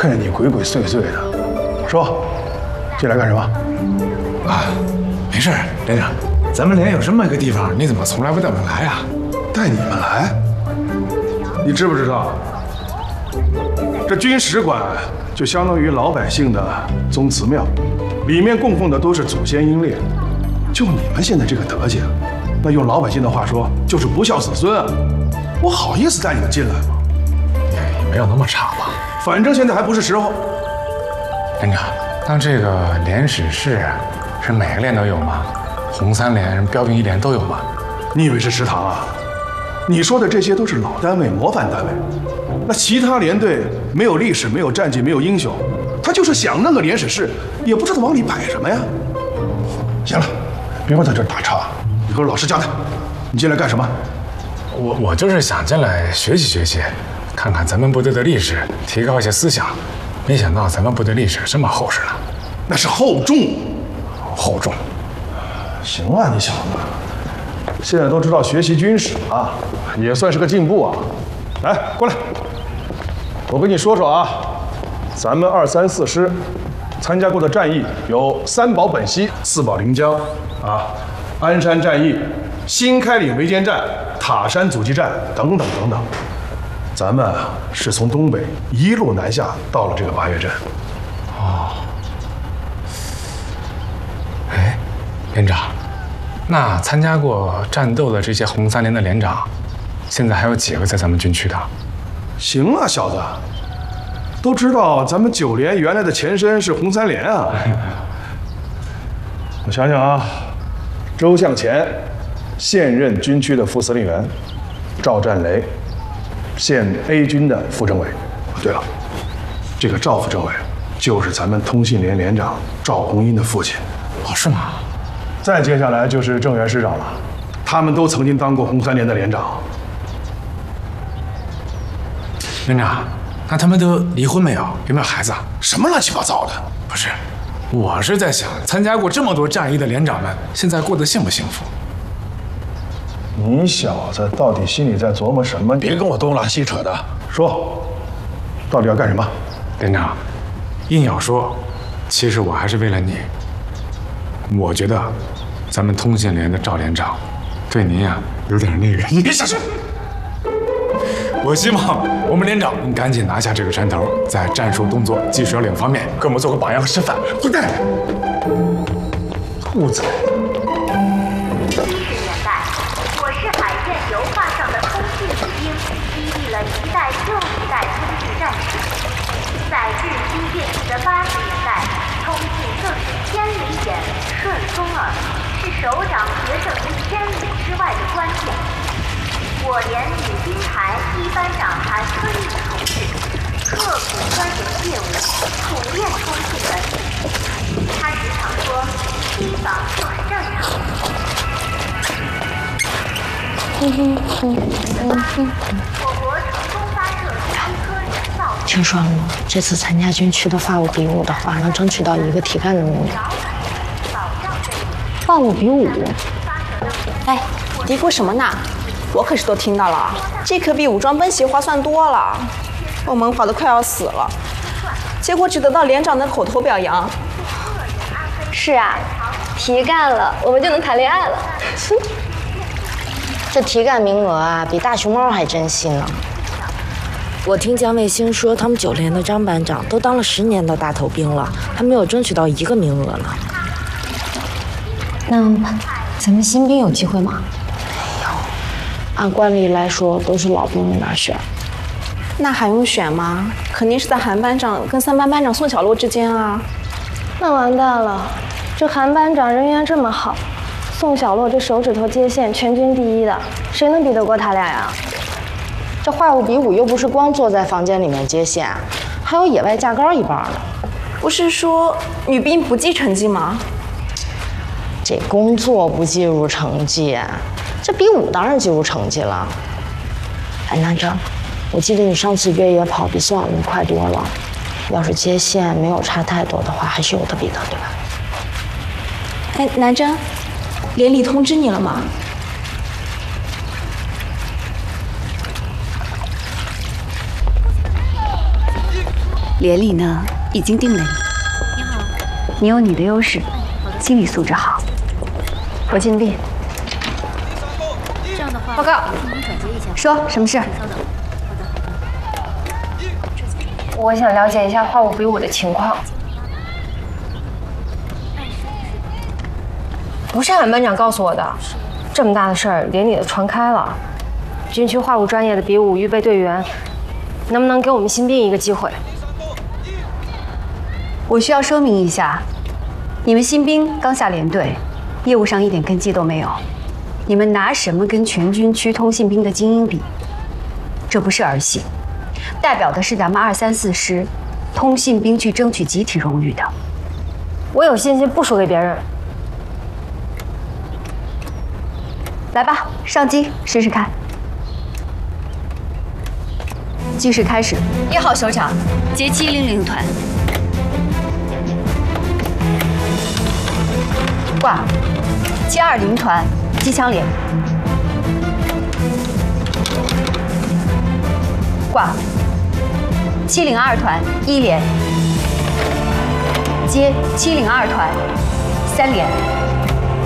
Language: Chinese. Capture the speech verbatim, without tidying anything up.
看见你鬼鬼祟祟的，说，进来干什么？ 啊，没事，连长，咱们连有这么一个地方，你怎么从来不带我们来啊？ 带你们来？你知不知道，这军使馆就相当于老百姓的宗祠庙，里面供奉的都是祖先英烈。就你们现在这个德行，那用老百姓的话说，就是不孝子孙啊！我好意思带你们进来吗？ 也没有那么差吧。 反正现在还不是时候。 连长，那这个连使室是每个连都有吗？红三连、标兵一连都有吗？ 你以为是食堂啊？你说的这些都是老单位、模范单位，那其他连队没有历史、没有战绩、没有英雄，他就是想弄个连使室，也不知道往里摆什么呀。行了，别光在这儿打岔，你给我老实交代，你进来干什么？ 我我就是想进来学习学习，看看咱们部队的历史，提高一些思想。没想到咱们部队历史这么厚实呢。 那是厚重， 厚重。 行啊，你小子，现在都知道学习军史了，也算是个进步啊。来，过来，我跟你说说啊，咱们二三四师参加过的战役有三保本溪、四保临江啊，鞍山战役、新开岭围歼战、塔山阻击战等等等等。咱们是从东北一路南下到了这个八岳镇。 哦。哎，连长，那参加过战斗的这些红三连的连长，现在还有几个在咱们军区的？ 行啊，小子，都知道咱们九连原来的前身是红三连啊。我想想啊，周向前，现任军区的副司令员；赵占雷，现 A 军的副政委。对了，这个赵副政委就是咱们通信连连长赵红英的父亲。 哦，是吗？ 再接下来就是郑源师长了，他们都曾经当过红三连的连长。 连长，那他们都离婚没有？有没有孩子啊？ 什么乱七八糟的？ 不是，我是在想，参加过这么多战役的连长们，现在过得幸不幸福？ 你小子到底心里在琢磨什么？ 别跟我东拉西扯的， 说，到底要干什么？ 连长，硬要说，其实我还是为了你。我觉得，咱们通信连的赵连长，对您呀有点那个。 你别瞎说。 我希望我们连长能赶紧拿下这个山头，在战术动作、技术要领方面给我们做个榜样和示范。 混蛋！兔崽子！ 七十年代，我是海舰油画上的通信士兵，激励了一代又一代通信战士。在日新月异的八十年代，通信更是千里眼、顺风耳，是首长决胜于千里之外的关键。我连女兵排一班长韩春丽同志，刻苦钻研业务，苦练通信本领。他时常说，机房就是战场。我国成功发射第一颗人造。 听说了吗？这次参加军区的发物比武的话，能争取到一个体干的名额。发物比武？ 哎，嘀咕什么呢？我可是都听到了，这可比武装奔袭划算多了。我们跑得快要死了，结果只得到连长的口头表扬。 是啊，体干了，我们就能谈恋爱了。 哼，这体干名额啊，比大熊猫还珍惜呢。我听江卫星说，他们九连的张班长都当了十年的大头兵了，还没有争取到一个名额呢。 那咱们新兵有机会吗？ 按惯例来说，都是老兵往哪选？ 那还用选吗？肯定是在韩班长跟三班班长宋小璐之间啊。 那完蛋了，这韩班长人缘这么好，宋小璐这手指头接线全军第一的，谁能比得过他俩呀？ 这化物比武又不是光坐在房间里面接线，还有野外架高一半呢。 不是说女兵不计成绩吗？ 这工作不计入成绩，这比武当然计入成绩了。哎，南征，我记得你上次越野跑比宋小璐快多了，要是接线没有差太多的话，还是有的比的，对吧？ 哎，南征，连里通知你了吗？ 连理呢已经定了你。你好，你有你的优势，心理素质好。 我尽力。 这样的话， 报告， 转接一下。 说什么事？ 稍等。 我想了解一下化物比武的情况。不是俺班长告诉我的，这么大的事儿，连理都传开了。军区化物专业的比武预备队员，能不能给我们新兵一个机会？ 我需要说明一下，你们新兵刚下连队，业务上一点根基都没有，你们拿什么跟全军区通信兵的精英比？这不是儿戏，代表的是咱们二三四师通信兵去争取集体荣誉的。 我有信心不输给别人。 来吧，上机试试看。计时开始。一号首长，接七零零团。挂。七二零团，机枪连。挂。七零二团一连。接七零二团三连。